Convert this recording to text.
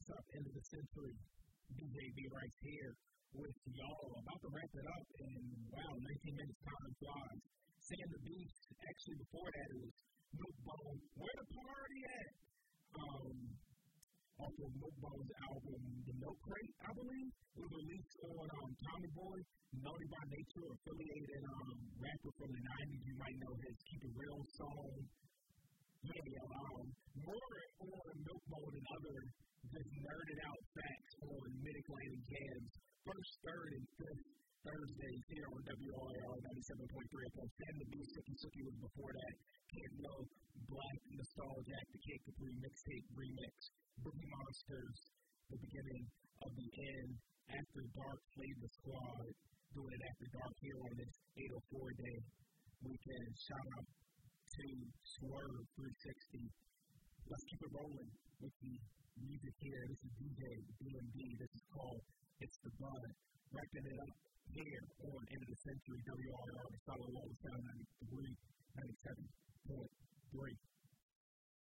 What's up, end of the century? DJ B right here with y'all. About to wrap it up in, 19 minutes, time flies. Sam the Beast, actually before that it was Milk Bone. Where the party at? Off of Milk Bone's album, The Milk Crate, I believe, was released on Tommy Boy, Naughty by Nature, affiliated rapper from the 90s. You might know his Keep It Real song. More on Milk Bone and other just nerded out facts on Mid-Atlantic Jams. First, third, and fifth Thursdays here on WRAL 97.3 FM. Sam the Beast, Suki was before that. Can't Know, Black Nostalgia, The Kid Capri Mixtape Remix. Boogie Monsters, The Beginning of the End. After Dark, Flavor Squad, doing it after dark here on this 804 day weekend. Shout out to Swerve 360. Let's keep it rolling with the music here. This is DJ DMD. This is called It's the Bud. Wrapping it up here on End of the Century WRR, the Solid Wall of Sound 93.